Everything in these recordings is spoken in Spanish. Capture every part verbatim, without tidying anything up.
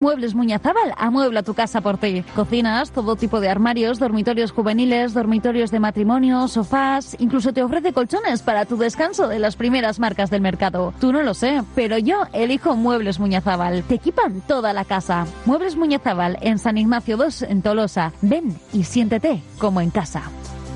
Muebles Muñazábal amuebla tu casa por ti. Cocinas, todo tipo de armarios, dormitorios juveniles, dormitorios de matrimonio, sofás, incluso te ofrece colchones para tu descanso de las primeras marcas del mercado. Tú no lo sé, pero yo elijo Muebles Muñazábal. Te equipan toda la casa. Muebles Muñazábal en San Ignacio dos en Tolosa. Ven y siéntete como en casa.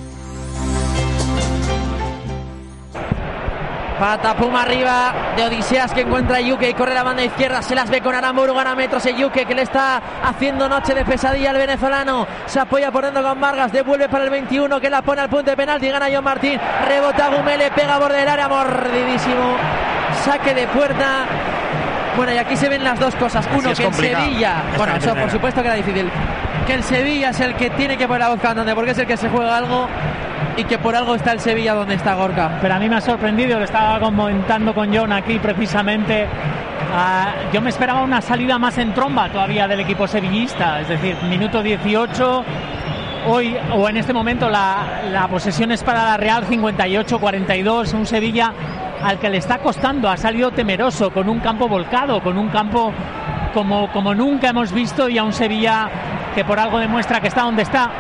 Pata Puma arriba de Odiseas, que encuentra a Yuke y corre la banda izquierda, se las ve con Aramburu, gana metros el Yuke, que le está haciendo noche de pesadilla al venezolano. Se apoya por dentro con Vargas, devuelve para el veintiuno, que la pone al punto de penalti, gana John Martín, rebota Gumele, pega a borde del área, mordidísimo, saque de puerta. Bueno, y aquí se ven las dos cosas. Uno, que en Sevilla, bueno, eso por supuesto que era difícil, que el Sevilla es el que tiene que poner la voz cantante, porque es el que se juega algo, y que por algo está el Sevilla donde está Gorka. Pero a mí me ha sorprendido, lo estaba comentando con John aquí precisamente. Uh, yo me esperaba una salida más en tromba todavía del equipo sevillista, es decir, minuto dieciocho. Hoy, o en este momento, la, la posesión es para la Real, cincuenta y ocho cuarenta y dos. Un Sevilla al que le está costando, ha salido temeroso, con un campo volcado, con un campo como, como nunca hemos visto, y a un Sevilla que por algo demuestra que está donde está.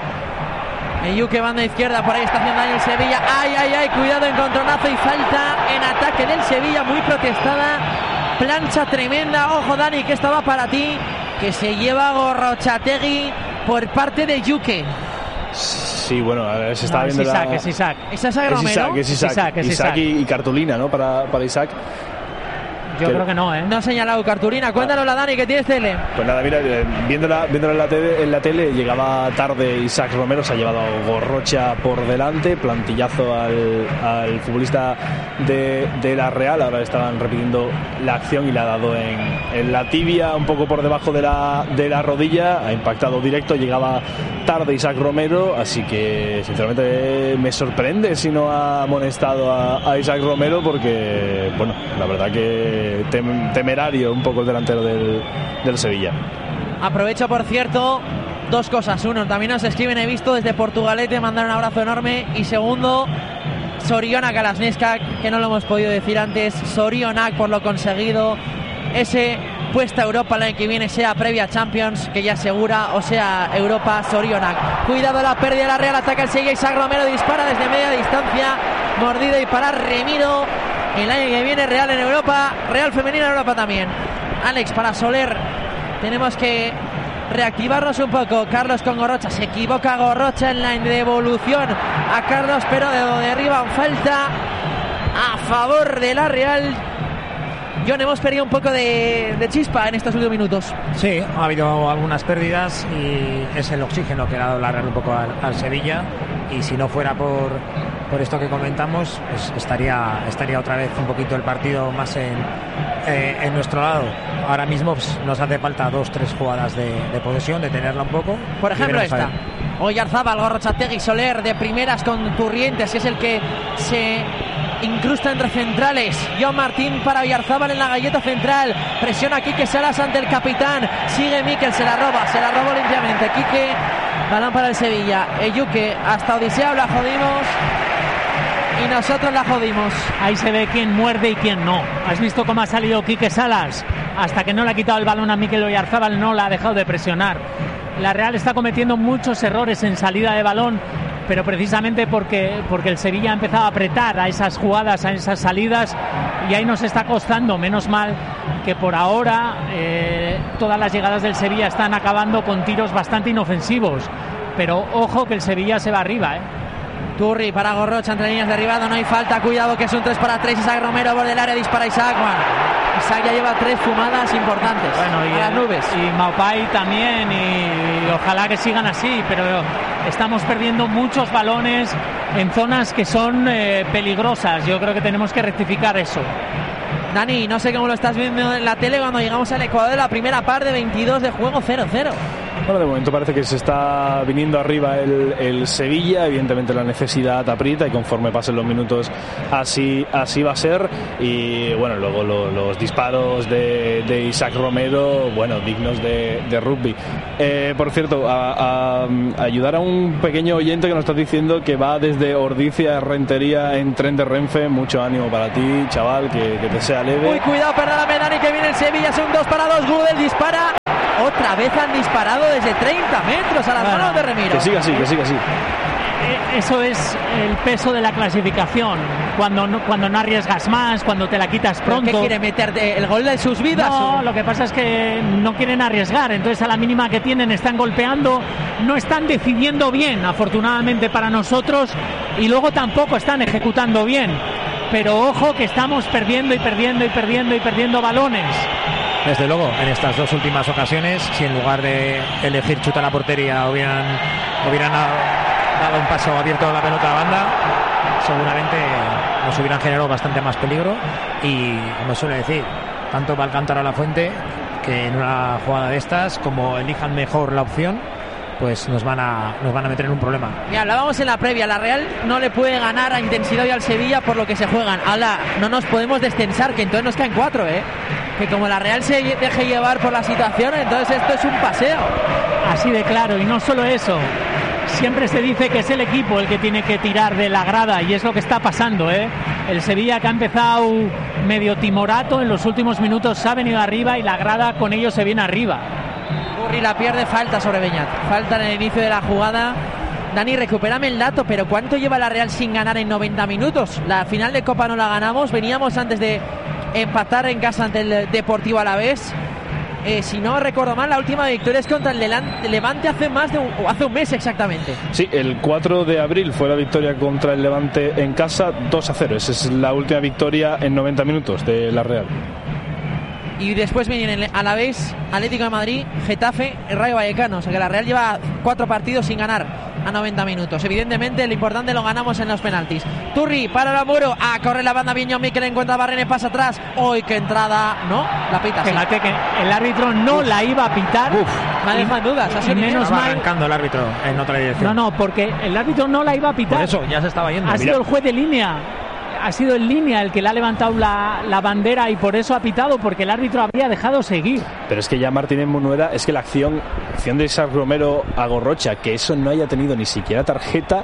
El Yuke, banda izquierda, por ahí está haciendo daño el Sevilla. Ay, ay, ay, cuidado, encontronazo y falta en ataque del Sevilla, muy protestada. Plancha tremenda, ojo Dani, que esta va para ti, que se lleva Gorrochategui por parte de Yuke. Sí, bueno, se está no, viendo es Isaac, la... es Isaac. ¿Es Isaac Romero? Es Isaac, es Isaac, Isaac, es Isaac, Isaac. Y, y cartulina, ¿no? Para, para Isaac. Yo que... creo que no, ¿eh? No ha señalado cartulina. Cuéntanos la Dani, que tienes tele. Pues nada, mira, viéndola, viéndola en, la tele, en la tele, llegaba tarde Isaac Romero, se ha llevado Gorrocha por delante, plantillazo al, al futbolista de, de la Real. Ahora estaban repitiendo la acción y le ha dado en, en la tibia, un poco por debajo de la, de la rodilla, ha impactado directo, llegaba tarde Isaac Romero, así que sinceramente me sorprende si no ha amonestado a, a Isaac Romero, porque, bueno, la verdad que Tem, temerario un poco el delantero del, del Sevilla. Aprovecho, por cierto, dos cosas. Uno, también nos escriben, he visto desde Portugalete, mandar un abrazo enorme. Y segundo, Sorionak a Lasneska, que no lo hemos podido decir antes. Sorionak por lo conseguido. Ese puesta a Europa el año que viene, sea previa Champions, que ya asegura, o sea Europa, Sorionak. Cuidado la pérdida de la Real, ataca el Sevilla, Isaac Romero dispara desde media distancia, mordido y para Remiro. El año que viene Real en Europa, Real femenina en Europa también. Alex, para Soler tenemos que reactivarnos un poco. Carlos con Gorrocha, se equivoca Gorrocha en la devolución a Carlos, pero de derriba falta a favor de la Real. John, hemos perdido un poco de, de chispa en estos últimos minutos. Sí, ha habido algunas pérdidas y es el oxígeno que ha dado la Real un poco al, al Sevilla, y si no fuera por, por esto que comentamos, pues estaría, estaría otra vez un poquito el partido más en, eh, en nuestro lado. Ahora mismo pues, nos hace falta dos, tres jugadas de, de posesión, de tenerla un poco. Por ejemplo esta, Oyarzábal, Gorrochategui, Soler de primeras con Turrientes, que es el que se incrusta entre centrales. John Martín para Oyarzábal en la galleta central, presiona a Quique Salas ante el capitán, sigue Miquel, se la roba, se la robó limpiamente Quique, balón para el Sevilla. Eyuke, hasta Odisea la jodimos y nosotros la jodimos. Ahí se ve quién muerde y quién no. ¿Has visto cómo ha salido Quique Salas? Hasta que no le ha quitado el balón a Miquel Oyarzábal no la ha dejado de presionar. La Real está cometiendo muchos errores en salida de balón, pero precisamente porque, porque el Sevilla ha empezado a apretar a esas jugadas, a esas salidas, y ahí nos está costando. Menos mal que por ahora eh, todas las llegadas del Sevilla están acabando con tiros bastante inofensivos, pero ojo que el Sevilla se va arriba, ¿eh? Turri para Gorrocha entre líneas derribado, no hay falta, cuidado que es un tres para tres, Isaac Romero borde del área, dispara Isaac. Bueno, Isaac ya lleva tres fumadas importantes, bueno, y a las el, nubes. Y Maupay también, y, y ojalá que sigan así, pero estamos perdiendo muchos balones en zonas que son eh, peligrosas. Yo creo que tenemos que rectificar eso. Dani, no sé cómo lo estás viendo en la tele cuando llegamos al Ecuador de la primera parte, veintidós de juego, cero cero. Bueno, de momento parece que se está viniendo arriba el, el Sevilla. Evidentemente la necesidad aprieta y conforme pasen los minutos así, así va a ser. Y bueno, luego lo, los disparos de, de Isaac Romero, bueno, dignos de, de rugby. Eh, por cierto, a, a, a ayudar a un pequeño oyente que nos está diciendo que va desde Ordizia a Rentería en tren de Renfe. Mucho ánimo para ti, chaval, que, que te sea leve. Uy, cuidado, perdóname, Dani, que viene el Sevilla, son dos para dos, Gudel dispara. otra vez han disparado desde treinta metros a las bueno, manos de Remiro. Que siga así, que siga así. Eso es el peso de la clasificación, cuando no, cuando no arriesgas más, cuando te la quitas pronto. ¿Qué quiere meterte el gol de sus vidas? No, o... lo que pasa es que no quieren arriesgar, entonces a la mínima que tienen están golpeando, no están decidiendo bien, afortunadamente para nosotros, y luego tampoco están ejecutando bien. Pero ojo que estamos perdiendo y perdiendo y perdiendo y perdiendo balones. Desde luego, en estas dos últimas ocasiones, si en lugar de elegir chutar a la portería hubieran, hubieran dado un paso abierto a la pelota a banda, seguramente nos hubieran generado bastante más peligro. Y como suele decir, tanto va Alcántara a la Fuente, que en una jugada de estas, como elijan mejor la opción, pues nos van a nos van a meter en un problema. Y hablábamos en la previa, la Real no le puede ganar a intensidad y al Sevilla por lo que se juegan. Ahora no nos podemos descensar, que entonces nos caen cuatro, ¿eh? Que como la Real se deje llevar por la situación, entonces esto es un paseo. Así de claro, y no solo eso. Siempre se dice que es el equipo el que tiene que tirar de la grada, y es lo que está pasando, ¿eh? El Sevilla, que ha empezado medio timorato, en los últimos minutos se ha venido arriba y la grada con ellos se viene arriba. Curry la pierde, falta sobre Beñat. Falta en el inicio de la jugada. Dani, recupérame el dato, pero ¿cuánto lleva la Real sin ganar en noventa minutos? La final de Copa no la ganamos, veníamos antes de empatar en casa ante el Deportivo Alavés. Eh, si no recuerdo mal, la última victoria es contra el Levante hace más de un, hace un mes exactamente. Sí, el cuatro de abril fue la victoria contra el Levante en casa, dos a cero. Esa es la última victoria en noventa minutos de la Real. Y después vienen a la vez Atlético de Madrid, Getafe y Rayo Vallecano. O sea que la Real lleva cuatro partidos sin ganar a noventa minutos. Evidentemente lo importante lo ganamos en los penaltis. Turri para el muro, a correr la banda, Viñón Miquel encuentra a Barrene, pasa atrás. Hoy qué entrada, no, la pita. Fíjate sí. Que el árbitro no Uf. la iba a pitar. Uf, me dejan dudas. Ha sido menos mal arrancando el árbitro en otra dirección. No, no, porque el árbitro no la iba a pitar. Por eso ya se estaba yendo. Ha Mira. sido el juez de línea. Ha sido en línea el que le ha levantado la, la bandera y por eso ha pitado, porque el árbitro había dejado seguir. Pero es que ya Martínez Munuera, es que la acción, acción de Isaac Romero a Gorrocha, que eso no haya tenido ni siquiera tarjeta,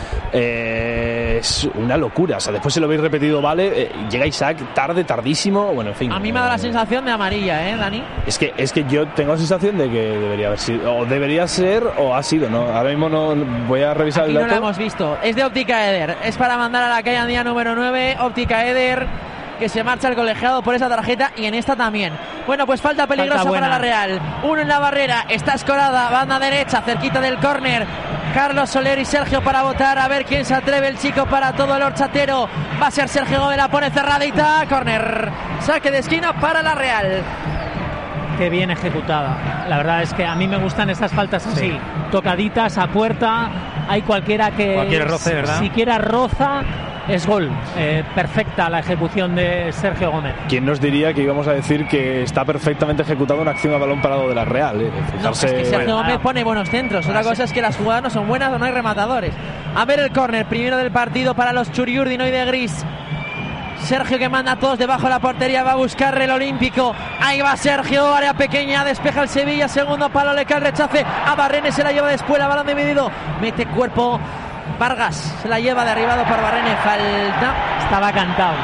eh, es una locura. O sea, después se lo habéis repetido, vale, eh, llega Isaac tarde, tardísimo, bueno, en fin. A mí me da la sensación de amarilla, ¿eh, Dani? Es que, es que yo tengo la sensación de que debería haber sido, o debería ser, o ha sido, ¿no? Ahora mismo no voy a revisar Aquí el dato. No lo hemos visto. Es de Óptica Eder. Es para mandar a la calle Andía número nueve, Óptica Eder, que se marcha el colegiado por esa tarjeta y en esta también. Bueno, pues falta peligrosa falta para la Real. Uno en la barrera, está escorada, banda derecha, cerquita del córner. Carlos Soler y Sergio para votar, a ver quién se atreve, el chico para todo el horchatero. Va a ser Sergio Gómez, la pone cerradita, córner. Saque de esquina para la Real. Qué bien ejecutada. La verdad es que a mí me gustan estas faltas así, sí. Tocaditas a puerta. Hay cualquiera que Cualquier roce, ¿verdad? siquiera roza, es gol. Eh, perfecta la ejecución de Sergio Gómez. ¿Quién nos diría que íbamos a decir que está perfectamente ejecutada una acción a balón parado de la Real? Eh? Fijarse... No, es que Sergio Gómez pone buenos centros. Otra cosa es que las jugadas no son buenas o no hay rematadores. A ver el córner, primero del partido para los Churiurdin, hoy de gris. Sergio que manda a todos debajo de la portería, va a buscar el Olímpico. Ahí va Sergio, área pequeña, despeja el Sevilla, segundo palo, le cae el rechace a Barrene, se la lleva después, la balón dividido, mete cuerpo Vargas, se la lleva derribado por Barrene, falta. Estaba cantado.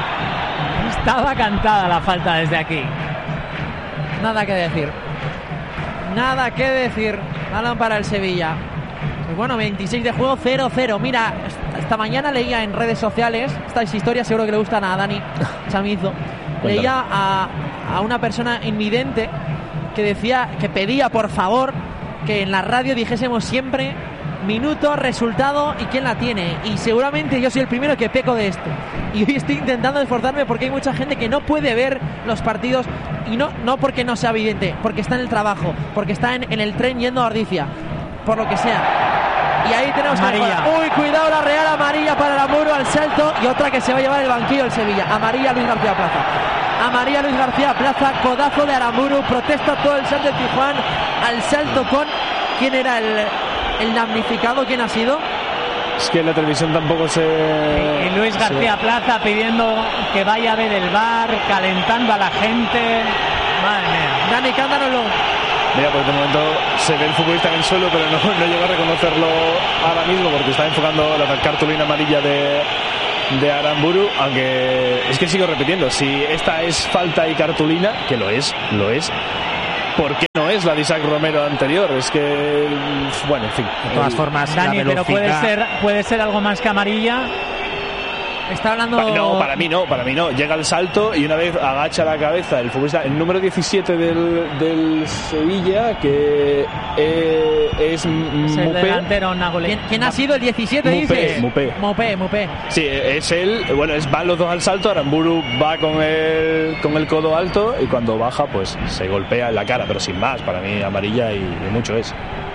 Estaba cantada la falta desde aquí. Nada que decir. Nada que decir. Balón para el Sevilla. Pues bueno, veintiséis de juego, cero cero. Mira, esta mañana leía en redes sociales, estas historias seguro que le gustan a Dani Chamizo. Leía a, a una persona invidente que decía, que pedía por favor que en la radio dijésemos siempre minuto, resultado y quién la tiene. Y seguramente yo soy el primero que peco de esto. Y hoy estoy intentando esforzarme porque hay mucha gente que no puede ver los partidos. Y no, no porque no sea evidente, porque está en el trabajo, porque está en, en el tren yendo a Ordizia, por lo que sea. Y ahí tenemos amarilla. Que... Uy, cuidado la Real, amarilla para el Amuro al salto. Y otra que se va a llevar el banquillo el Sevilla. Amarilla Luis García Plaza. Amarilla Luis García Plaza, codazo de Aramburu, protesta todo el Sánchez Tijuán al salto con... ¿Quién era el, el damnificado? ¿Quién ha sido? Es que en la televisión tampoco se... Y, y Luis García se... Plaza pidiendo que vaya a ver el bar, calentando a la gente. Madre mía. Dani, cántanoslo. Mira, pues de momento se ve el futbolista en el suelo, pero no, no llega a reconocerlo ahora mismo porque está enfocando la cartulina amarilla de, de Aramburu, aunque es que sigo repitiendo, si esta es falta y cartulina, que lo es, lo es, ¿por qué no es la de Isaac Romero anterior? Es que, bueno, en fin. De todas el... formas, Dani, la pero puede velocidad... ser, puede ser algo más que amarilla. Está hablando... Pa- no, para mí no, para mí no. Llega el salto y una vez agacha la cabeza el futbolista, el número diecisiete del, del Sevilla, que eh, es Es el Mupé. delantero Nagole. ¿Quién, quién ha sido el diecisiete, Mupé, dices? Mupé. Mupé, Mupé. Sí, es él. Bueno, es, van los dos al salto. Aramburu va con el, con el codo alto y cuando baja, pues se golpea en la cara, pero sin más. Para mí, amarilla y, y mucho es.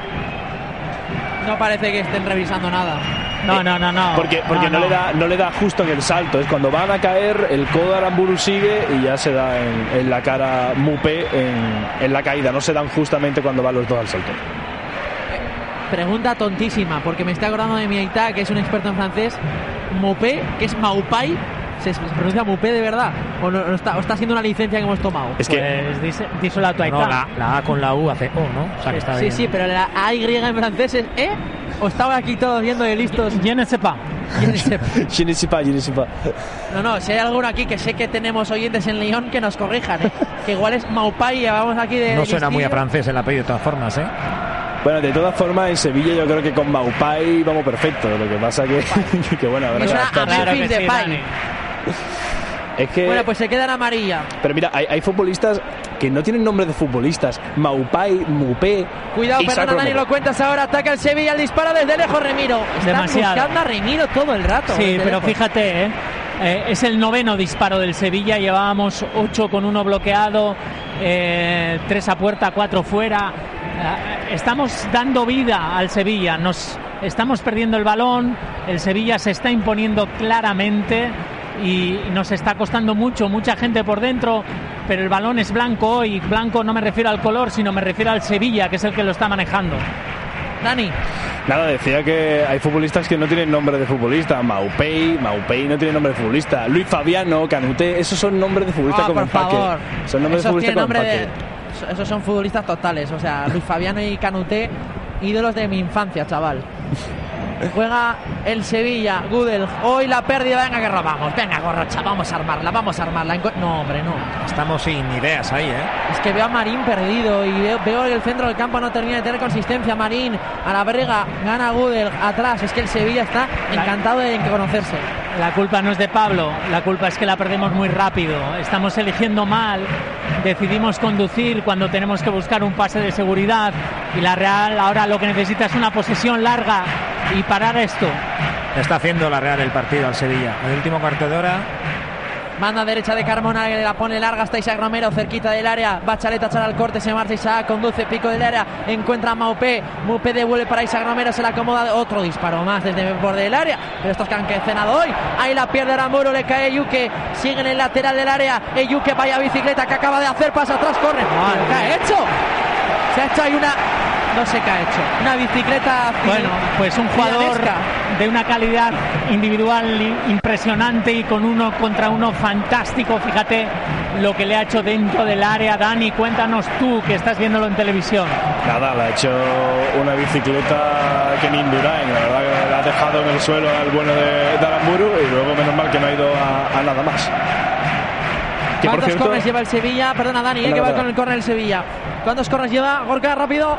No parece que estén revisando nada. No, no, no, no. Porque, porque no, no, le da, no le da justo en el salto. Es cuando van a caer, el codo de Aramburu sigue y ya se da en, en la cara Mupé en, en la caída. No se dan justamente cuando van los dos al salto. Pregunta tontísima, porque me estoy acordando de mi Aitá, que es un experto en francés. Mopé, que es Maupai, ¿se, se pronuncia Mopé de verdad? ¿O, no, o está, o está siendo una licencia que hemos tomado? Es que Pues dice, díselo a tu No, Aitá. la, la A con la U hace O, ¿no? O sea que está Sí, bien. sí, pero la A Y en francés es E. ¿O estaban aquí todos viendo de listos? Je ne sais pas. Yo ni sé. je ne sais pas, je ne sais pas. No, no, si hay alguno aquí que sé que tenemos oyentes en Lyon, que nos corrijan, ¿eh? Que igual es Maupai, llevamos aquí de... No de suena muy a listillo. francés el apellido de todas formas, ¿eh? Bueno, de todas formas, en Sevilla yo creo que con Maupai vamos perfecto. Lo que pasa que, que bueno, habrá Me que suena adaptarse. a Claro que Memphis sí, Depay. Dani. Es que... Bueno, pues se queda en amarilla. Pero mira, hay, hay futbolistas que no tienen nombre de futbolistas. Maupai, Mupé. Cuidado, Isaac perdona, Dani, Romero. lo cuentas ahora. Ataca el Sevilla, el disparo desde lejos, Remiro. Están Demasiado. buscando a Remiro todo el rato. Sí, desde pero lejos. fíjate, ¿eh? Eh, es el noveno disparo del Sevilla. Llevábamos ocho con uno bloqueado, eh, tres a puerta, cuatro fuera. Eh, estamos dando vida al Sevilla. Nos estamos perdiendo el balón. El Sevilla se está imponiendo claramente y nos está costando mucho, mucha gente por dentro, pero el balón es blanco, y blanco no me refiero al color, sino me refiero al Sevilla, que es el que lo está manejando. Dani, Nada, decía que hay futbolistas que no tienen nombre de futbolista. Maupay, Maupay no tiene nombre de futbolista. Luis Fabiano, Canuté, esos son nombres de futbolista ah, con por empaque. favor. Son nombres de Esos futbolista tienen con nombre de... empaque. Esos son futbolistas totales. O sea, Luis Fabiano y Canuté, ídolos de mi infancia, chaval. Juega el Sevilla, Gudel. Hoy la pérdida, venga que robamos. Venga, Gorrocha, vamos a armarla, vamos a armarla. Enco- No, hombre, no. Estamos sin ideas ahí, ¿eh? Es que veo a Marín perdido y veo, veo que el centro del campo no termina de tener consistencia. Marín a la brega, gana Gudel atrás. Es que el Sevilla está encantado de conocerse. La culpa no es de Pablo, la culpa es que la perdemos muy rápido. Estamos eligiendo mal, decidimos conducir cuando tenemos que buscar un pase de seguridad, y la Real ahora lo que necesita es una posesión larga y parar esto. Está haciendo la Real el partido al Sevilla. En el último cuarto de hora, Manda derecha de Carmona, que la pone larga hasta Isaac Romero, cerquita del área. Bachalet a echar al corte, se marcha Isaac, conduce, pico del área, encuentra a Maupé. Maupé devuelve para Isaac Romero, se la acomoda. Otro disparo más desde el borde del área. Pero estos que han cenado hoy. Ahí la pierde Aramburu, le cae Eyuke. Sigue en el lateral del área. Eyuke, vaya bicicleta que acaba de hacer, pasa atrás, corre. ¿Pero qué ha hecho? Se ha hecho ahí una. No sé qué ha hecho. Una bicicleta. Bueno, pues un jugador villanesca. de una calidad individual impresionante y con uno contra uno fantástico. Fíjate lo que le ha hecho dentro del área. Dani, cuéntanos tú, que estás viéndolo en televisión. Nada, le ha hecho una bicicleta que ni Indurain. La verdad que la ha dejado en el suelo al bueno de, de Aramburu, y luego menos mal que no ha ido a, a nada más. Que, por ¿Cuántos cierto, corners lleva el Sevilla? Perdona, Dani, hay que Nada. va con el córner el Sevilla. ¿Cuántos corners lleva? Gorka, rápido.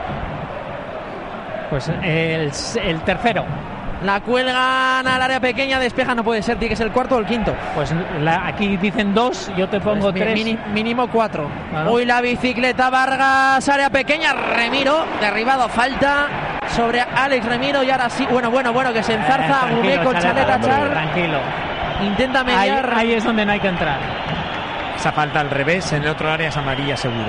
Pues el, el tercero. La cuelgan al área pequeña, despeja, no puede ser, tiene que ser el cuarto o el quinto. Pues la- aquí dicen dos, yo te pongo Pues mi- tres. mini- mínimo cuatro. Claro. Uy, la bicicleta Vargas, área pequeña, Remiro, derribado, falta sobre Alex Remiro, y ahora sí, bueno, bueno, bueno, que se Eh, enzarza, tranquilo, Gumé con Chaleta, Chaleta Char, tranquilo. intenta Ahí, mediar. ahí es donde no hay que entrar. esa falta al revés, en el otro área es amarilla seguro.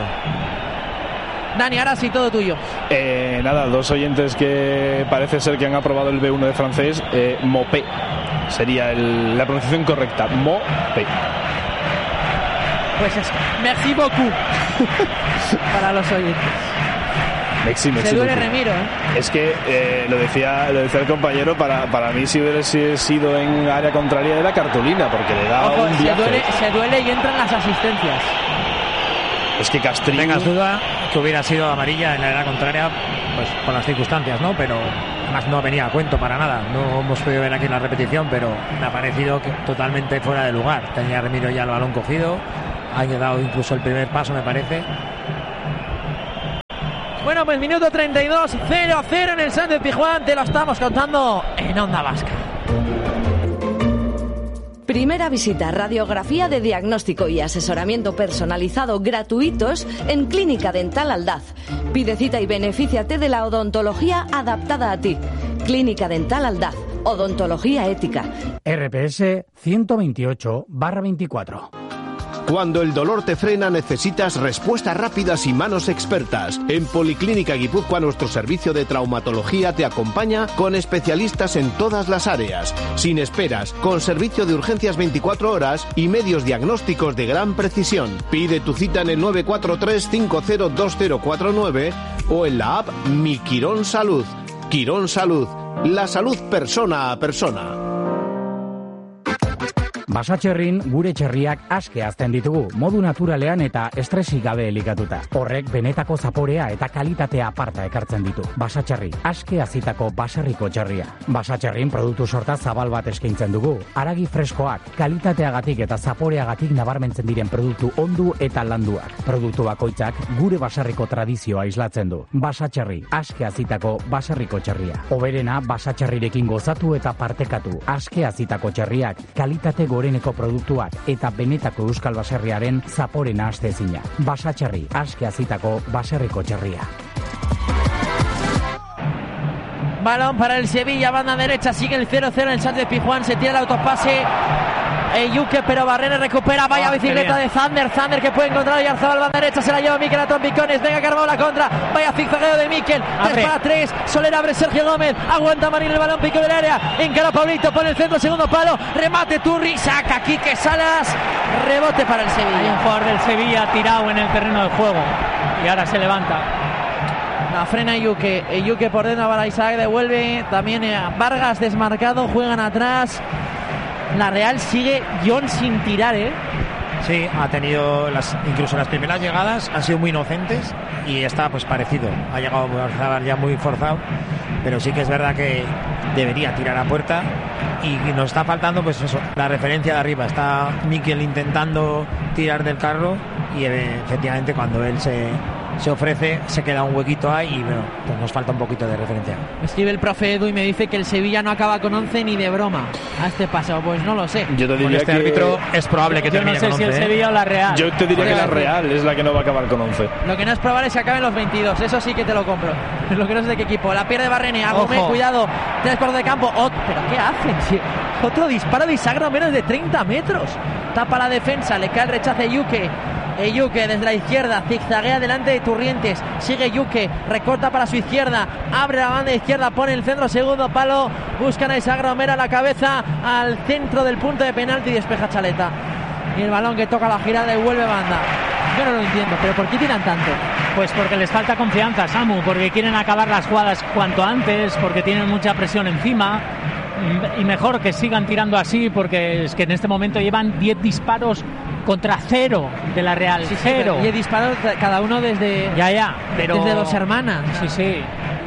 Dani, ahora sí, todo tuyo. eh, nada, dos oyentes que parece ser que han aprobado el B uno de francés. eh, Mopé sería el- la pronunciación correcta. Mopé. Pues es, merci beaucoup para los oyentes. Mexi, Mexi, Se duele Mexi. Remiro, ¿eh? Es que eh, lo decía lo decía el compañero, para, para mí si hubiese sido en área contraria de la cartulina, porque le da Ojo, un se viaje. duele, se duele y entran las asistencias. Es que Castrillo... Tengas duda que hubiera sido amarilla en la era contraria, pues con las circunstancias, ¿no? Pero además no venía a cuento para nada. No hemos podido ver aquí la repetición, pero me ha parecido que totalmente fuera de lugar. Tenía Remiro ya el balón cogido, ha dado incluso el primer paso, me parece. Bueno, pues minuto treinta y dos, cero cero en el Sánchez Pizjuán. Te lo estamos contando en Onda Vasca. Primera visita, radiografía de diagnóstico y asesoramiento personalizado gratuitos en Clínica Dental Aldaz. Pide cita y benefíciate de la odontología adaptada a ti. Clínica Dental Aldaz, odontología ética. R P S ciento veintiocho barra veinticuatro. Cuando el dolor te frena, necesitas respuestas rápidas y manos expertas. En Policlínica Guipúzcoa, nuestro servicio de traumatología te acompaña con especialistas en todas las áreas, sin esperas, con servicio de urgencias veinticuatro horas y medios diagnósticos de gran precisión. Pide tu cita en el nueve cuatro tres cinco cero dos cero cuatro nueve o en la app Mi Quirón Salud. Quirón Salud, la salud persona a persona. Basatxerrin gure txerriak aske hazten ditugu, modu naturalean eta estresik gabe elikatuta. Horrek benetako zaporea eta kalitatea aparta ekartzen ditu. Basatxerri, aske hazitako baserriko txerria. Basatxerrin produktu sorta zabal bat eskaintzen dugu. Haragi freskoak, kalitateagatik eta zaporeagatik nabarmentzen diren produktu ondu eta landuak. Produktu bakoitzak gure baserriko tradizioa islatzen du. Basatxerri, aske hazitako baserriko txerria. Hoberena basatxerrirekin gozatu eta partekatu. Aske hazitako txerriak, kalitate gore goreneko produktuak eta benetako euskal baserriaren zaporena astezina. Basatxerri, aske hazitako baserriko txerria. Balón para el Sevilla, banda derecha, sigue el cero cero en el Sánchez Pizjuán, se tira el autopase. Eyuke, pero Barrene recupera, vaya ah, bicicleta de Zander, Zander que puede encontrar a Oyarzabal, banda derecha, se la lleva Mikel a trompicones, venga Carvao la contra, vaya zigzagueo de Mikel, tres para tres, Soler abre Sergio Gómez, aguanta Marín el balón, pico del área, encara Pablito, pone el centro, segundo palo, remate Turri, saca Quique Salas, rebote para el Sevilla. Hay un jugador del Sevilla tirado en el terreno de juego y ahora se levanta. La frena Eyuke, Eyuke por dentro para Isaac, devuelve, también Vargas desmarcado, juegan atrás. La Real sigue John sin tirar, ¿eh? Sí, ha tenido las, incluso las primeras llegadas han sido muy inocentes y está pues parecido. Ha llegado ya muy forzado, pero sí que es verdad que debería tirar a puerta y nos está faltando pues eso, la referencia de arriba. Está Mikel intentando tirar del carro y efectivamente cuando él se se ofrece, se queda un huequito ahí y bueno, pues nos falta un poquito de referencia. Me escribe el profe Edu y me dice que el Sevilla no acaba con once ni de broma a este paso, pues no lo sé. Yo te diría con este que árbitro es probable que yo termine no sé con si once, el ¿eh? Sevilla o la Real. Yo te diría que la Real es la que no va a acabar con once. Lo que no es probable es que acaben los veintidós, eso sí que te lo compro. Lo que no sé de qué equipo. La pierde Barrene, Agumé, cuidado, tres cuartos de campo. Oh, pero ¿qué hacen? Sí. Otro disparo de Isaac Romero de treinta metros. Tapa la defensa, le cae el rechazo de Yuke. Yuke desde la izquierda, zigzaguea delante de Turrientes, sigue Yuke, recorta para su izquierda, abre la banda izquierda, pone el centro, segundo palo, buscan a Isaac Romero a la cabeza, al centro del punto de penalti y despeja Chaleta. Y el balón que toca la girada y vuelve banda. Yo no lo entiendo, pero ¿por qué tiran tanto? Pues porque les falta confianza, Samu, porque quieren acabar las jugadas cuanto antes, porque tienen mucha presión encima. Y mejor que sigan tirando así, porque es que en este momento llevan diez disparos contra cero de la Real. Sí, sí, cero. diez disparos cada uno desde, ya, ya, pero... desde Dos Hermanas. Sí, sí.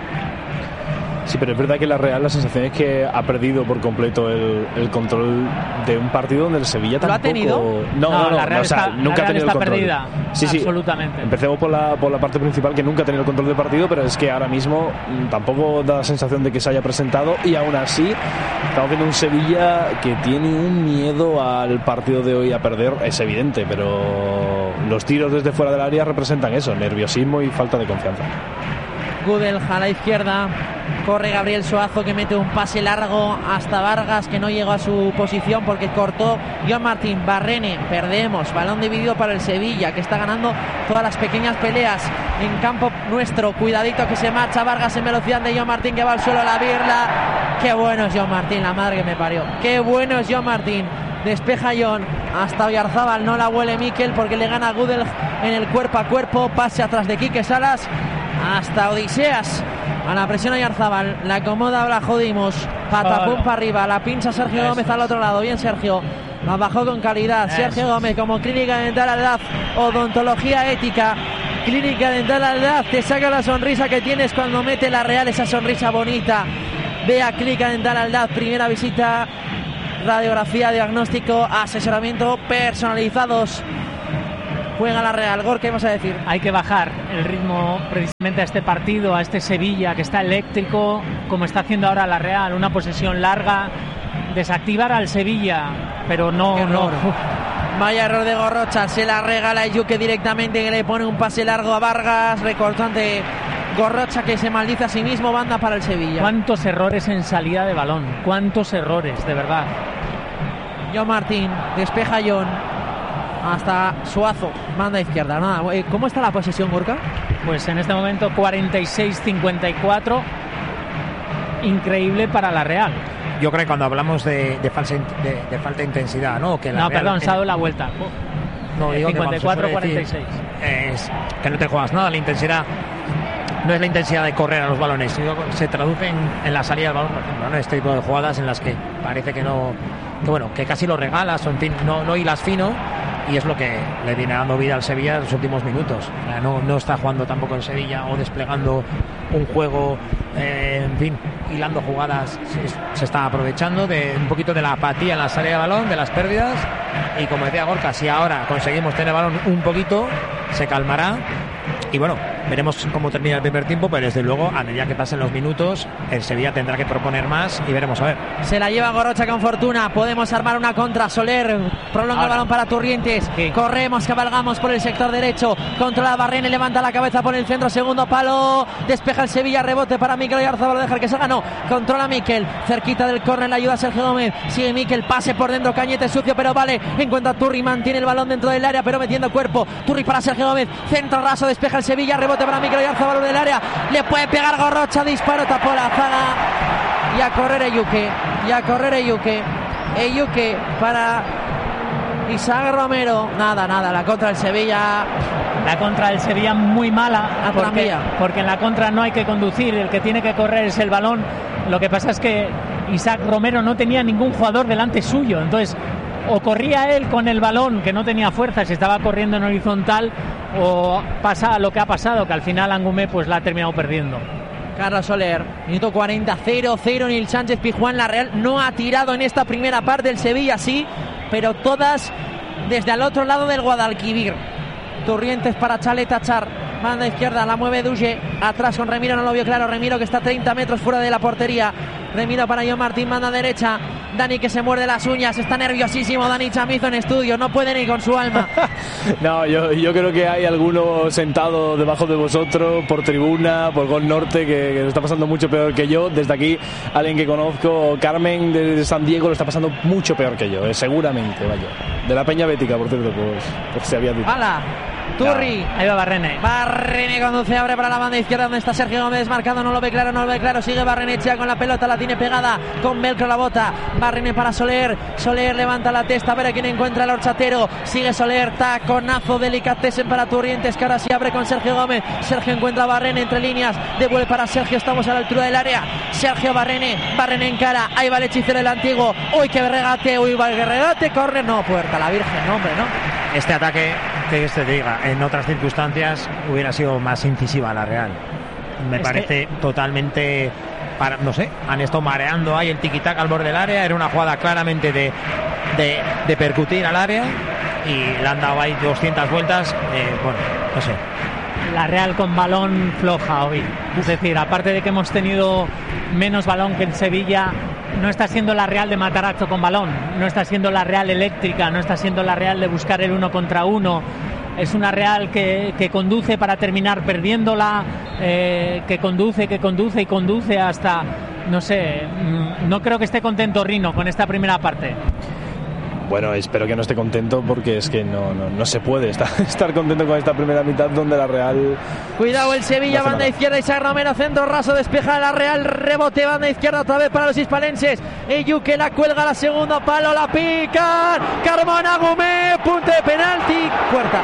Sí, pero es verdad que la Real, la sensación es que ha perdido por completo el, el control de un partido donde el Sevilla tampoco... ¿Lo ha tenido? No, no, no, la Real no, o sea, está, nunca la Real ha tenido está el control. perdida, sí, sí, absolutamente. Empecemos por la, por la parte principal, que nunca ha tenido el control del partido, pero es que ahora mismo mmm, tampoco da la sensación de que se haya presentado y aún así estamos viendo un Sevilla que tiene un miedo al partido de hoy a perder, es evidente, pero los tiros desde fuera del área representan eso, nerviosismo y falta de confianza. Gudelj a la izquierda, corre Gabriel Suazo que mete un pase largo hasta Vargas que no llegó a su posición porque cortó Joan Martín. Barrene, perdemos, balón dividido para el Sevilla que está ganando todas las pequeñas peleas en campo nuestro. Cuidadito que se marcha Vargas en velocidad de Joan Martín que va al suelo a la birla. Qué bueno es Joan Martín, la madre que me parió. Qué bueno es Joan Martín. Despeja John hasta Oyarzabal, no la huele Mikel porque le gana Gudelj en el cuerpo a cuerpo. Pase atrás de Quique Salas hasta Odiseas, a la presión Oyarzabal, la acomoda, la jodimos, patapum para arriba, la pincha Sergio Eso Gómez es. Al otro lado, bien Sergio, la bajó con calidad. Eso Sergio es. Gómez como Clínica Dental Aldaz, odontología ética, Clínica Dental Aldaz, te saca la sonrisa que tienes cuando mete la Real, esa sonrisa bonita. Ve a Clínica Dental Aldaz, primera visita, radiografía, diagnóstico, asesoramiento personalizados juega la Real. Gorka, ¿qué vas a decir? Hay que bajar el ritmo precisamente a este partido, a este Sevilla que está eléctrico, como está haciendo ahora la Real, una posesión larga, desactivar al Sevilla, pero no, no. Vaya error de Gorrocha, se la regala Eyuke directamente, que le pone un pase largo a Vargas, recortante Gorrocha que se maldice a sí mismo, banda para el Sevilla. Cuántos errores en salida de balón, cuántos errores, de verdad. John Martín, despeja John, hasta Suazo, manda izquierda. Nada, ¿cómo está la posesión, Gorka? Pues en este momento cuarenta y seis cincuenta y cuatro, increíble para la Real. Yo creo que cuando hablamos de, de, falsa, de, de falta de intensidad, ¿no? Que la no, Real, perdón, se ha dado en... la vuelta. No, digo cincuenta y cuatro cuarenta y seis. Es que no te juegas nada, la intensidad no es la intensidad de correr a los balones, sino se traduce en, en la salida del balón, por ejemplo, ¿no? Este tipo de jugadas en las que parece que no, que bueno, que casi lo regalas, o en fin, no, no hilas fino, y es lo que le viene dando vida al Sevilla en los últimos minutos. O sea, no, no está jugando tampoco en Sevilla o desplegando un juego, eh, en fin, hilando jugadas. Se, se está aprovechando de un poquito de la apatía en la salida de balón, de las pérdidas, y como decía Gorka, si ahora conseguimos tener balón un poquito, se calmará. Y bueno, veremos cómo termina el primer tiempo, pero desde luego, a medida que pasen los minutos, el Sevilla tendrá que proponer más y veremos a ver. Se la lleva Gorrocha con fortuna, podemos armar una contra. Soler prolonga Ahora. el balón para Turrientes, sí. Corremos, cabalgamos por el sector derecho, controla Barrene, levanta la cabeza por el centro, segundo palo, despeja el Sevilla, rebote para Mikel Oyarzabal, lo deja que se ganó, controla Mikel, cerquita del córner, la ayuda a Sergio Gómez, sigue Mikel, pase por dentro, Cañete sucio, pero vale, encuentra a Turri, mantiene el balón dentro del área, pero metiendo cuerpo, Turri para Sergio Gómez, centro raso, despeja el Sevilla, rebote para Mikel Oyarzabal del área, le puede pegar Gorrocha, disparo, tapó la zaga, y a correr Eyuke, y a correr Eyuke, Eyuke para Isaac Romero, nada, nada, la contra del Sevilla. La contra del Sevilla muy mala, ah, porque, porque en la contra no hay que conducir, el que tiene que correr es el balón. Lo que pasa es que Isaac Romero no tenía ningún jugador delante suyo, entonces o corría él con el balón, que no tenía fuerza, si estaba corriendo en horizontal, o pasa lo que ha pasado, que al final Angumé pues la ha terminado perdiendo. Carlos Soler, minuto cuarenta, cero cero Nil Sánchez Pizjuán. La Real no ha tirado en esta primera parte, el Sevilla sí, pero todas desde al otro lado del Guadalquivir. Turrientes para Chaleta Char, banda izquierda, la mueve Duye, atrás con Remiro, no lo vio claro, Remiro que está a treinta metros fuera de la portería, Remiro para John Martín, banda derecha, Dani que se muerde las uñas, está nerviosísimo Dani Chamizo en estudio, no puede ni con su alma. No, yo, yo creo que hay alguno sentado debajo de vosotros, por tribuna, por Gol Norte, que, que lo está pasando mucho peor que yo. Desde aquí, alguien que conozco, Carmen de San Diego, lo está pasando mucho peor que yo, eh, seguramente, vaya. De la Peña Bética, por cierto, pues, pues se había dicho. ¡Hala! Turri, ahí va Barrene. Barrene conduce, abre para la banda izquierda donde está Sergio Gómez marcado, no lo ve claro, no lo ve claro, sigue Barrenechea con la pelota, la tiene pegada con Velcro, la bota, Barrene para Soler, Soler levanta la testa, a ver a quién encuentra el horchatero, sigue Soler, taconazo, delicatessen para Turrientes, que ahora sí abre con Sergio Gómez, Sergio encuentra a Barrene entre líneas, devuelve para Sergio, estamos a la altura del área, Sergio Barrene, Barrene en cara, ahí va el hechicero el antiguo, uy que regate, uy va el regate, corre, no, puerta, la Virgen, no, hombre, no. Este ataque, que este te diga, en otras circunstancias hubiera sido más incisiva la Real. Me es parece que... totalmente, para, no sé, han estado mareando ahí el tiquitac al borde del área, era una jugada claramente de, de, de percutir al área y le han dado ahí doscientas vueltas, eh, bueno, no sé. La Real con balón floja hoy, es decir, aparte de que hemos tenido menos balón que en Sevilla, no está siendo la Real de Matarazzo con balón, no está siendo la Real eléctrica, no está siendo la Real de buscar el uno contra uno. Es una Real que, que conduce para terminar perdiéndola, eh, que conduce, que conduce y conduce hasta, no sé, no creo que esté contento Rino con esta primera parte. Bueno, espero que no esté contento porque es que no, no, no se puede estar, estar contento con esta primera mitad donde la Real... Cuidado el Sevilla, banda izquierda, Isaac Romero, centro raso, despeja la Real, rebote, banda izquierda otra vez para los hispalenses. Eyuke la cuelga, la segunda palo, la pican, Carmona Gómez, punto de penalti, puerta.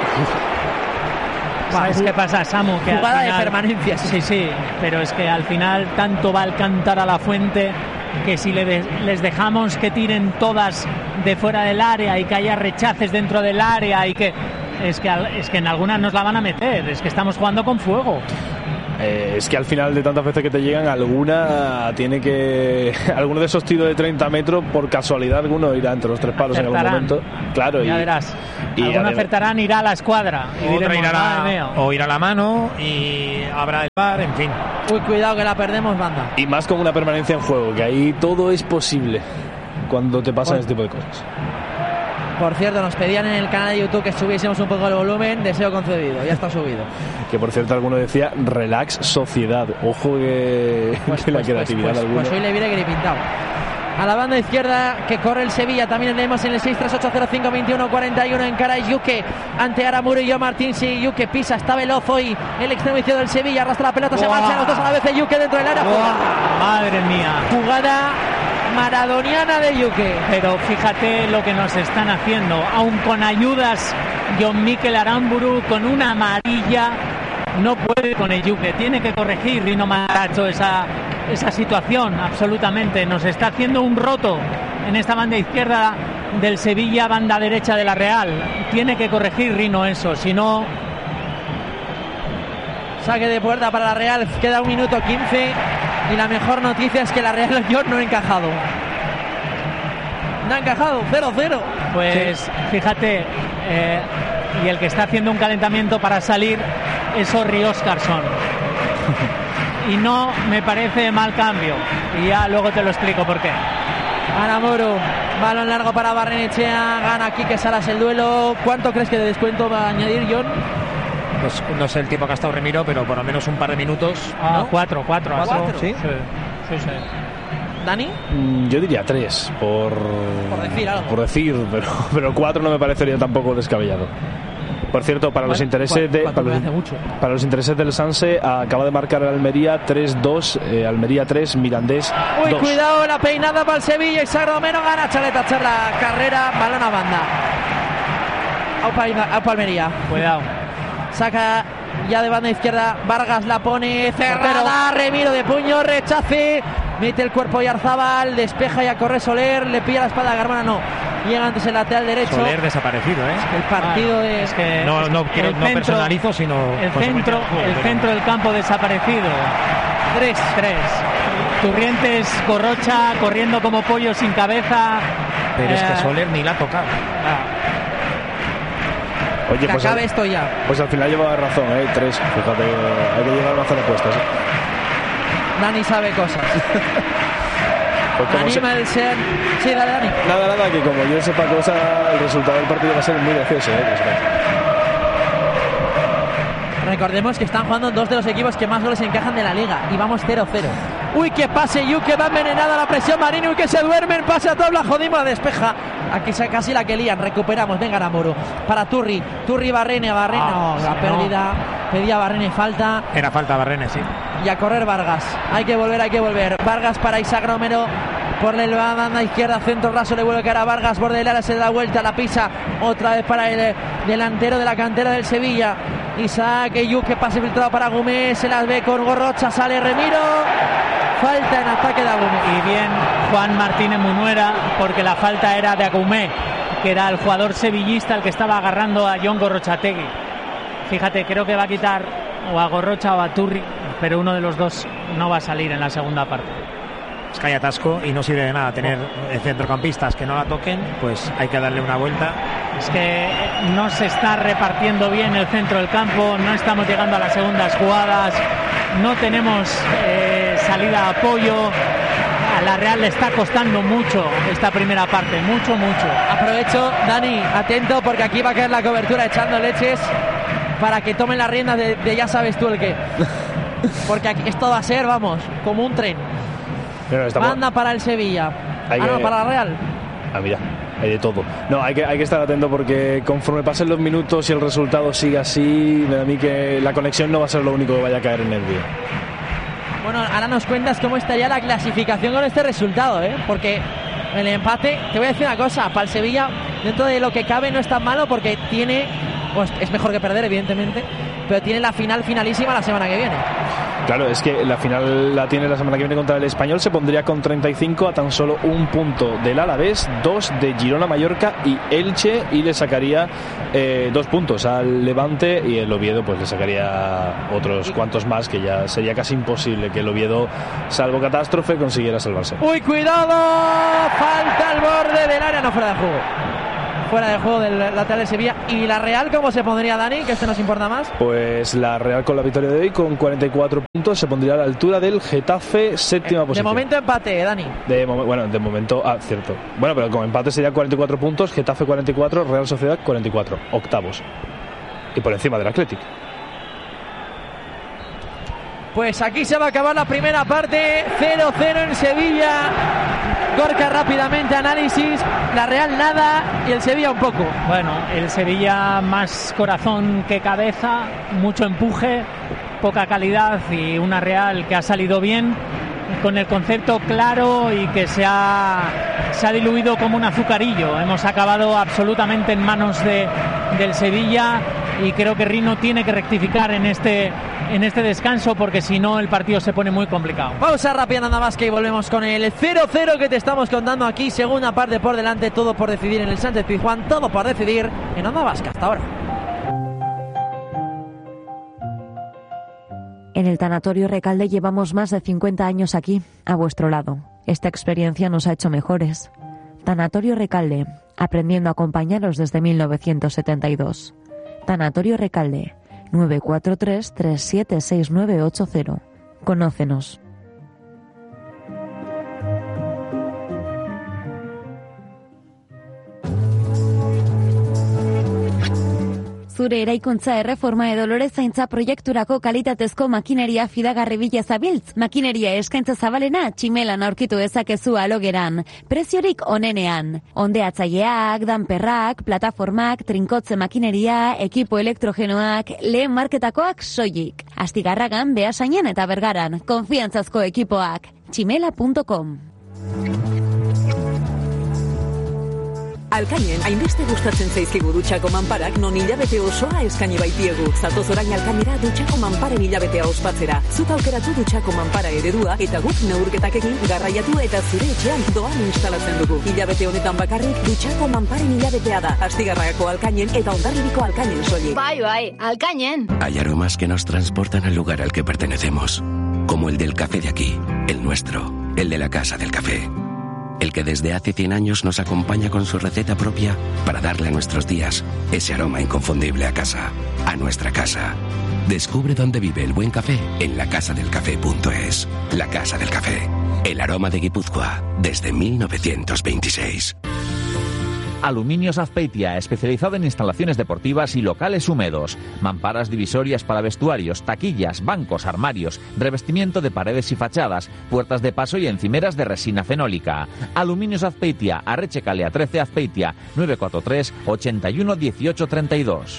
¿Sabes qué pasa, Samu? Que jugada al final, de permanencia. Sí, sí, pero es que al final tanto va al cantar a la fuente que si le de, les dejamos que tiren todas de fuera del área y que haya rechaces dentro del área y que es que, es que en algunas nos la van a meter, es que estamos jugando con fuego. Eh, es que al final de tantas veces que te llegan, alguna tiene que... alguno de esos tiros de treinta metros, por casualidad alguno irá entre los tres palos. Acertarán. En algún momento. Claro, ya y, verás. Y algunos acertarán, irá a la escuadra. Y otra diremos, irá la, o irá a la mano y habrá el bar, en fin. Uy, cuidado que la perdemos, banda. Y más con una permanencia en juego, que ahí todo es posible cuando te pasan Bueno. este tipo de cosas. Por cierto, nos pedían en el canal de YouTube que subiésemos un poco el volumen. Deseo concedido, ya está subido. Que por cierto, alguno decía relax sociedad. Ojo que, Pues, que la pues, creatividad pues, de alguno. pues hoy le viene gripintado. A la banda izquierda que corre el Sevilla. También tenemos en el seis tres ocho cero cinco veintiuno cuarenta y uno en cara a Yuke ante Aramuro y yo Martín. Sí, Yuke pisa, está veloz hoy. El extremo izquierdo del Sevilla arrastra la pelota, se Buah. marcha los dos a la vez de Yuke dentro del área. Buah, madre mía. Jugada maradoniana de Yuke. Pero fíjate lo que nos están haciendo, aun con ayudas. John Mikel Aramburu con una amarilla no puede con el Yuke, tiene que corregir Rino Maracho esa, esa situación. Absolutamente, nos está haciendo un roto en esta banda izquierda del Sevilla, banda derecha de la Real. Tiene que corregir Rino eso, si no... Saque de puerta para la Real, queda un minuto quince y la mejor noticia es que la Real York no ha encajado. No ha encajado, cero cero. Pues sí. Fíjate, eh, y el que está haciendo un calentamiento para salir es Orri Óscarsson. Y no me parece mal cambio. Y ya luego te lo explico por qué. Aramuro, balón largo para Barrenechea, gana Quique Salas el duelo. ¿Cuánto crees que de descuento va a añadir John? Pues no sé el tiempo que ha estado Remiro, pero por lo menos un par de minutos. Ah, ¿no? cuatro, cuatro. ¿Cuatro? ¿Sí? Sí, sí, sí. ¿Dani? Mm, Yo diría tres, por, Por decir algo. por decir, pero, pero cuatro no me parecería tampoco descabellado. Por cierto, para los intereses de para los, mucho. para los intereses del Sanse, acaba de marcar el Almería tres dos, eh, Almería tres, Mirandés Uy, dos. cuidado, la peinada para el Sevilla. Isaac Romero gana Chaleta echar la carrera, balón a banda. Aupa, Aupa Almería. Cuidado. Saca ya de banda izquierda, Vargas la pone cerrada, Remiro de puño, rechace, mete el cuerpo y Arzabal, despeja y a correr Soler, le pilla la espalda a Garmana, no, llega antes el lateral derecho. Soler desaparecido, ¿eh? El partido Ah, es, es que No, es no, que quiero, el no centro- personalizo, sino El consecuencia centro, del juego, el pero- centro del campo desaparecido. tres. Tres. Turrientes, Corrocha, corriendo como pollo sin cabeza. Pero es Eh, que Soler ni la ha tocado. Oye, Que pues acabe al, esto ya. pues al final llevaba razón, ¿eh? Tres. Fíjate, hay que llegar a una zona de puestas. ¿eh? Dani sabe cosas. Pues como se- Anima el ser. Sí, dale, Dani. Nada, nada, que como yo sepa cosas, el resultado del partido va a ser muy gracioso, ¿eh? Pues, Recordemos que están jugando dos de los equipos que más goles encajan de la liga y vamos cero cero. Uy, que pase, Yuke va envenenada la presión, Marini, uy, que se duermen, pase a dobla, jodimos, la despeja. Aquí se- casi la que lían, recuperamos, venga Aramuro. Para Turri, Turri Barrene, Barrene, Ah, no, la sí, pérdida, pedía Barrene falta. Era falta Barrene, sí. Y a correr Vargas, hay que volver, hay que volver. Vargas para Isaac Romero, por la banda izquierda, centro raso, le vuelve a caer a Vargas, borde del área, se da vuelta, la pisa, otra vez para el delantero de la cantera del Sevilla. Isaac Yuke, pase filtrado para Gumé, se las ve con Gorrocha, sale Remiro, falta en ataque de Agumé. Y bien Juan Martínez Munuera, porque la falta era de Agumé, que era el jugador sevillista el que estaba agarrando a Jon Gorrochategui. Fíjate, creo que va a quitar o a Gorrocha o a Turri, pero uno de los dos no va a salir en la segunda parte. Es que hay atasco y no sirve de nada tener centrocampistas que no la toquen, pues hay que darle una vuelta. Es que no se está repartiendo bien el centro del campo, no estamos llegando a las segundas jugadas, no tenemos eh, salida a apoyo. A la Real le está costando mucho esta primera parte, mucho, mucho. Aprovecho, Dani, atento porque aquí va a caer la cobertura echando leches para que tomen las riendas de, de ya sabes tú el qué. Porque aquí esto va a ser, vamos, como un tren. Pero estamos- Manda para el Sevilla. Hay Ah, no, que- para la Real. Ah, mira, hay de todo. No, hay que, hay que estar atento porque conforme pasen los minutos y el resultado siga así, me da a mí que la conexión no va a ser lo único que vaya a caer en el día. Bueno, ahora nos cuentas cómo estaría la clasificación con este resultado, ¿eh? Porque el empate, te voy a decir una cosa, para el Sevilla, dentro de lo que cabe, no es tan malo porque tiene, pues es mejor que perder, evidentemente, pero tiene la final finalísima la semana que viene. Claro, es que la final la tiene la semana que viene contra el Español, se pondría con treinta y cinco a tan solo un punto del Alavés, dos de Girona, Mallorca y Elche, y le sacaría eh, dos puntos al Levante, y el Oviedo pues le sacaría otros cuantos más, que ya sería casi imposible que el Oviedo, salvo catástrofe, consiguiera salvarse. ¡Uy, cuidado! Falta al borde del área, no, fuera de juego. fuera de juego del lateral de Sevilla. ¿Y la Real cómo se pondría, Dani? Que este nos importa más. Pues la Real con la victoria de hoy con cuarenta y cuatro puntos se pondría a la altura del Getafe, séptima eh, posición. De momento empate, Dani. De mom- bueno, de momento, ah, cierto. Bueno, pero con empate sería cuarenta y cuatro puntos, Getafe cuarenta y cuatro, Real Sociedad cuarenta y cuatro, octavos. Y por encima del Athletic. Pues aquí se va a acabar la primera parte, cero cero en Sevilla. Gorka rápidamente, análisis, la Real nada y el Sevilla un poco. Bueno, el Sevilla más corazón que cabeza, mucho empuje, poca calidad y una Real que ha salido bien, con el concepto claro y que se ha, se ha diluido como un azucarillo. Hemos acabado absolutamente en manos de, del Sevilla y creo que Rino tiene que rectificar en este, en este descanso porque si no el partido se pone muy complicado. Pausa rápida nada más que y volvemos con el cero cero que te estamos contando aquí. Segunda parte por delante, todo por decidir en el Sánchez Pizjuán, todo por decidir en Onda Vasca. Hasta ahora. En el Tanatorio Recalde llevamos más de cincuenta años aquí, a vuestro lado. Esta experiencia nos ha hecho mejores. Tanatorio Recalde, aprendiendo a acompañaros desde mil novecientos setenta y dos. Tanatorio Recalde, nueve cuatro tres, tres siete seis nueve ocho cero. Conócenos. Zure eraikuntza erreforma edo lorezaintza proiekturako kalitatezko makineria fidagarri bila zabiltz. Makineria eskaintza zabalena tximelan aurkitu ezakezu alogeran. Preziorik onenean. Ondeatzaileak, danperrak, plataformak, trinkotze makineria, ekipo elektrogenoak, lehen marketakoak soilik. Astigarragan, Beasainen eta Bergaran. Konfiantzazko ekipoak. tximela punto com. Alkainen, hainbeste gustatzen zaizkigu dutxako manparak non hilabete osoa eskaini baitiegu. Zatoz orain Alkainera dutxako manparen hilabetea ospatzera. Zut aukeratu dutxako manpara eredua eta guk neurketak egin garraiatu eta zure etxean doan instalatzen dugu. Hilabete honetan bakarrik dutxako manparen hilabetea da. Astigarragako Alkainen eta Hondarribiko Alkainen soilik. Bai, bai, Alkainen. Hay aromas que nos transportan al lugar al que pertenecemos, como el del café de aquí, el nuestro, el de la Casa del Café. El que desde hace cien años nos acompaña con su receta propia para darle a nuestros días ese aroma inconfundible a casa, a nuestra casa. Descubre dónde vive el buen café en la casa del café punto es. La Casa del Café, el aroma de Guipúzcoa desde mil novecientos veintiséis. Aluminios Azpeitia, especializado en instalaciones deportivas y locales húmedos. Mamparas divisorias para vestuarios, taquillas, bancos, armarios, revestimiento de paredes y fachadas, puertas de paso y encimeras de resina fenólica. Aluminios Azpeitia, Arretxekalea trece Azpeitia, nueve cuatro tres, ochenta y uno, dieciocho treinta y dos.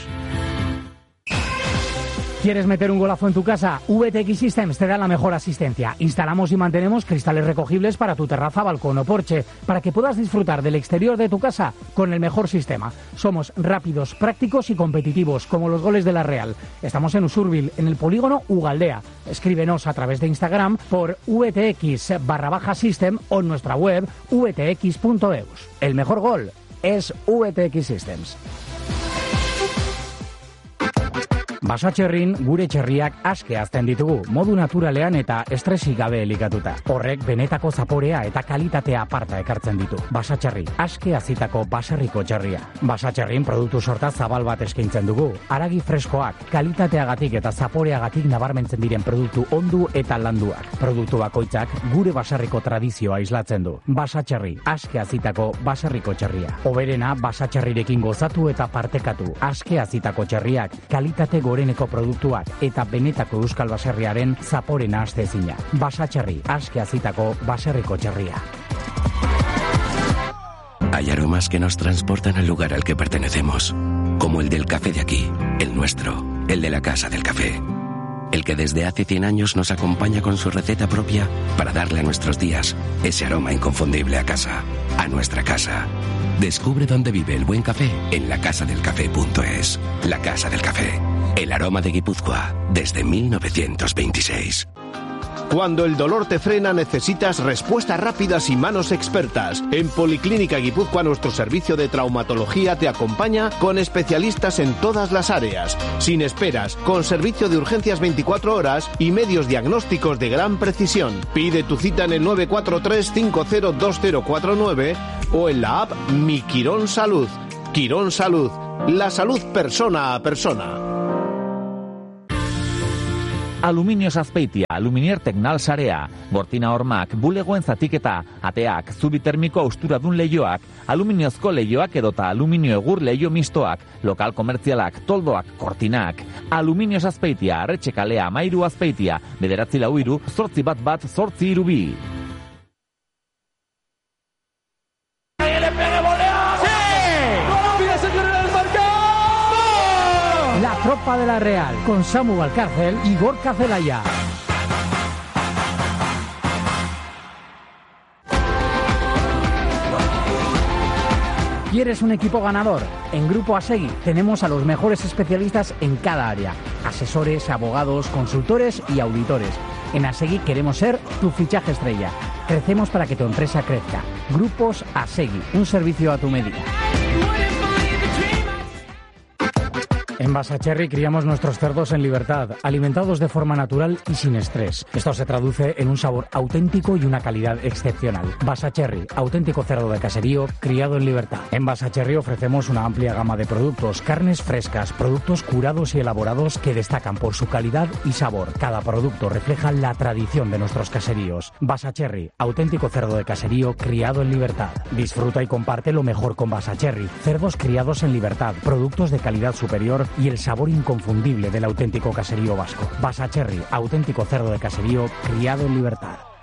¿Quieres meter un golazo en tu casa? V T X Systems te da la mejor asistencia. Instalamos y mantenemos cristales recogibles para tu terraza, balcón o porche, para que puedas disfrutar del exterior de tu casa con el mejor sistema. Somos rápidos, prácticos y competitivos, como los goles de la Real. Estamos en Usurbil, en el polígono Ugaldea. Escríbenos a través de Instagram por vtx barra baja system o en nuestra web v t x punto e u s. El mejor gol es V T X Systems. Basatxerrin gure txerriak aske hazten ditugu, modu naturalean eta estresik gabe elikatuta. Horrek benetako zaporea eta kalitatea aparta ekartzen ditu. Basatxerri, aske hazitako baserriko txerria. Basatxerrin produktu sorta zabal bat eskaintzen dugu. Haragi freskoak, kalitateagatik eta zaporeagatik nabarmentzen diren produktu ondu eta landuak. Produktu bakoitzak gure baserriko tradizioa islatzen du. Basatxerri, aske hazitako baserriko txerria. Oberena basatxerrirekin gozatu eta partekatu. Aske hazitako txerriak, kalitate goreneko produktuak eta benetako euskal baserriaren zaporena astezina. Basatxerri, aske hazitako baserriko txerria. Hay aromas que nos transportan al lugar al que pertenecemos, como el del café de aquí, el nuestro, el de la Casa del Café. El que desde hace cien años nos acompaña con su receta propia para darle a nuestros días ese aroma inconfundible a casa, a nuestra casa. Descubre dónde vive el buen café en la casa del café punto es. La Casa del Café, el aroma de Guipúzcoa desde mil novecientos veintiséis. Cuando el dolor te frena, necesitas respuestas rápidas y manos expertas. En Policlínica Guipúzcoa, nuestro servicio de traumatología te acompaña con especialistas en todas las áreas, sin esperas, con servicio de urgencias veinticuatro horas y medios diagnósticos de gran precisión. Pide tu cita en el nueve cuatro tres, cinco cero dos cero cuatro nueve o en la app Mi Quirón Salud. Quirón Salud, la salud persona a persona. Aluminios Azpeitia, Aluminier Tecnal Sarea, Gortina Hormak, bulegoen zatiketa, ateak, zubi termiko austuradun leioak, aluminiozko leioak edota aluminio egur leio mistoak, lokal komertzialak, toldoak, kortinak. Aluminios Azpeitia, Arretxekalea, Mairu Azpeitia, bederatzi lau iru, zortzi bat bat, zortzi irubi. La tropa de la Real, con Samu Valcárcel y Gorka Zelaya. ¿Quieres un equipo ganador? En Grupo Asegui tenemos a los mejores especialistas en cada área. Asesores, abogados, consultores y auditores. En Asegui queremos ser tu fichaje estrella. Crecemos para que tu empresa crezca. Grupos Asegui, un servicio a tu medida. En Basacherry criamos nuestros cerdos en libertad, alimentados de forma natural y sin estrés. Esto se traduce en un sabor auténtico y una calidad excepcional. Basacherry, auténtico cerdo de caserío, criado en libertad. En Basacherry ofrecemos una amplia gama de productos, carnes frescas, productos curados y elaborados que destacan por su calidad y sabor. Cada producto refleja la tradición de nuestros caseríos. Basacherry, auténtico cerdo de caserío, criado en libertad. Disfruta y comparte lo mejor con Basacherry. Cerdos criados en libertad, productos de calidad superior y el sabor inconfundible del auténtico caserío vasco. Basacherry, auténtico cerdo de caserío, criado en libertad.